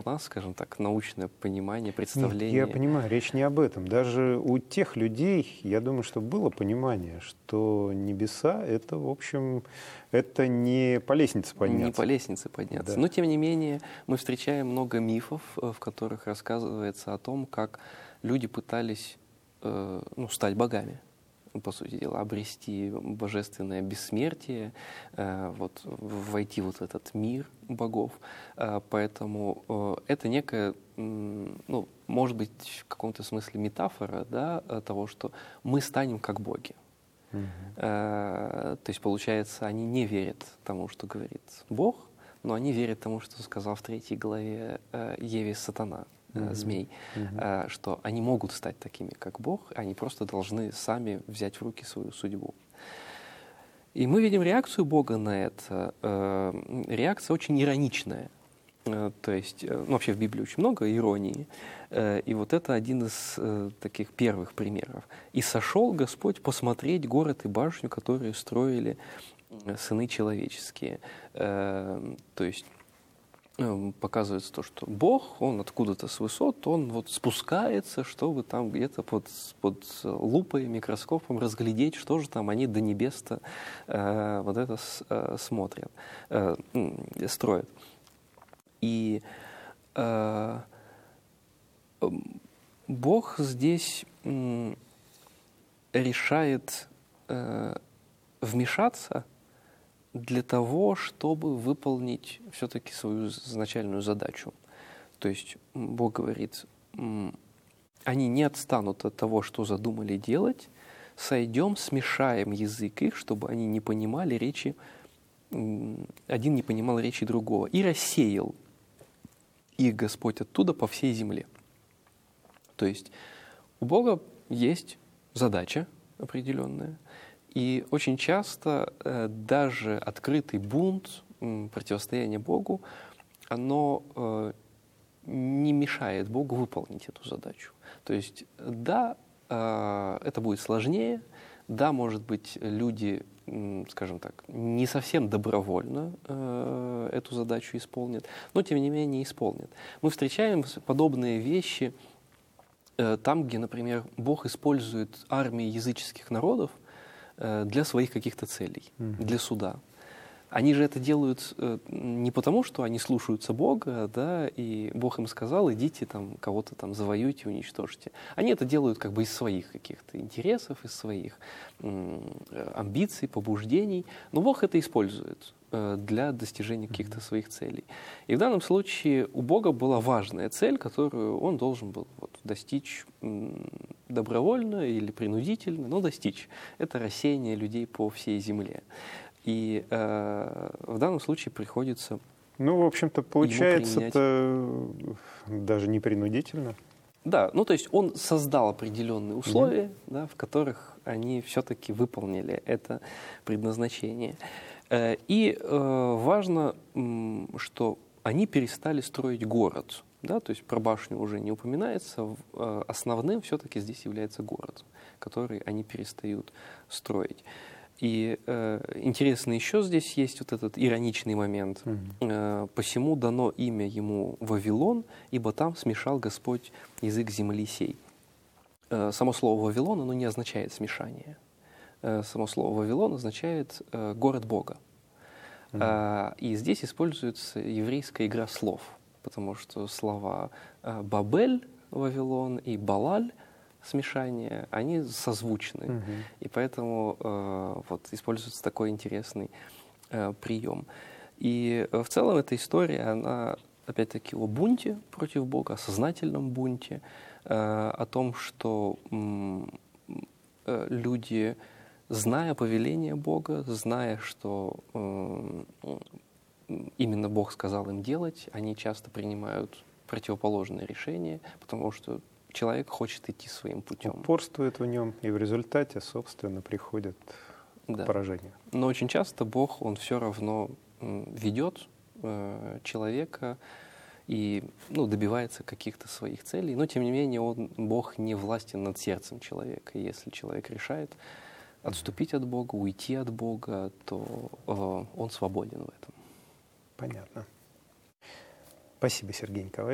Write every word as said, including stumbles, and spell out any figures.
у нас, скажем так, научное понимание, представление. Нет, я понимаю, речь не об этом. Даже у тех людей, я думаю, что было понимание, что небеса — это, в общем, это не по лестнице подняться. Не по лестнице подняться. Да. Но, тем не менее, мы встречаем много мифов, в которых рассказывается о том, как люди пытались э, ну, стать богами, по сути дела, обрести божественное бессмертие, э, вот, войти в вот этот мир богов. Э, поэтому э, это некая, ну, может быть, в каком-то смысле метафора, да, того, что мы станем как боги. Uh-huh. Э, то есть, получается, они не верят тому, что говорит Бог, но они верят тому, что сказал в третьей главе э, Еве сатана. Uh-huh. Змей, uh-huh. что они могут стать такими, как Бог, они просто должны сами взять в руки свою судьбу. И мы видим реакцию Бога на это. Реакция очень ироничная. То есть, ну, вообще в Библии очень много иронии. И вот это один из таких первых примеров. «И сошел Господь посмотреть город и башню, которые строили сыны человеческие». То есть, показывается то, что Бог, Он откуда-то с высот, Он вот спускается, чтобы там где-то под, под лупой, микроскопом разглядеть, что же там они до небес-то э, вот это с, э, смотрят, э, строят. И э, Бог здесь э, решает э, вмешаться для того, чтобы выполнить все-таки свою изначальную задачу. То есть Бог говорит, они не отстанут от того, что задумали делать, сойдем, смешаем язык их, чтобы они не понимали речи, один не понимал речи другого. И рассеял их Господь оттуда по всей земле. То есть у Бога есть задача определенная, и очень часто э, даже открытый бунт, э, противостояние Богу, оно э, не мешает Богу выполнить эту задачу. То есть, да, э, это будет сложнее, да, может быть, люди, э, скажем так, не совсем добровольно э, эту задачу исполнят, но, тем не менее, исполнят. Мы встречаем подобные вещи э, там, где, например, Бог использует армии языческих народов для своих каких-то целей, mm-hmm. для суда. Они же это делают э, не потому, что они слушаются Бога, да, и Бог им сказал, идите там кого-то там завоюйте, уничтожьте. Они это делают как бы из своих каких-то интересов, из своих э, амбиций, побуждений, но Бог это использует э, для достижения каких-то своих целей. И в данном случае у Бога была важная цель, которую Он должен был вот, достичь э, добровольно или принудительно, но достичь. Это рассеяние людей по всей земле. И э, в данном случае приходится... Ну, в общем-то, получается, это даже не принудительно. Да, ну то есть он создал определенные условия, mm-hmm. да, в которых они все-таки выполнили это предназначение. Э, и э, важно, что они перестали строить город. Да, то есть про башню уже не упоминается. Э, основным все-таки здесь является город, который они перестают строить. И э, интересно еще здесь есть вот этот ироничный момент. Mm-hmm. Э, «Посему дано имя ему Вавилон, ибо там смешал Господь язык земли сей». Э, само слово «Вавилон» оно не означает смешание. Э, само слово «Вавилон» означает э, «город Бога». Mm-hmm. Э, и здесь используется еврейская игра слов, потому что слова э, «Бабель», «Вавилон» и «Балаль» смешания, они созвучны. Uh-huh. И поэтому э, вот, используется такой интересный э, прием. И э, в целом эта история, она опять-таки о бунте против Бога, о сознательном бунте, э, о том, что м, э, люди, зная повеление Бога, зная, что э, именно Бог сказал им делать, они часто принимают противоположные решения, потому что человек хочет идти своим путем. Упорствует в нем, и в результате, собственно, приходит да. к поражению. Но очень часто Бог, Он все равно ведет э, человека и ну, добивается каких-то своих целей. Но, тем не менее, он, Бог не властен над сердцем человека. И если человек решает отступить от Бога, уйти от Бога, то э, он свободен в этом. Понятно. Спасибо, Сергей Николаевич.